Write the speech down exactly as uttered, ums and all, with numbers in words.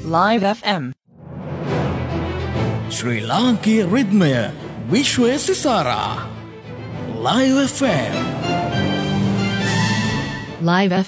Live F M. ශ්‍රී ලාංකීය රිද්මය විශ්වය සිසාරා. Live F M. Live